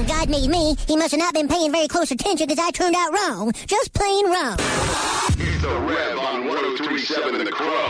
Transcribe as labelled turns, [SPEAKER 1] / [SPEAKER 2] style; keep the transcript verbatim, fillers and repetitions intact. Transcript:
[SPEAKER 1] When God made me, he must have not been paying very close attention because I turned out wrong. Just plain wrong.
[SPEAKER 2] It's the Rev on one oh three point seven The Crow.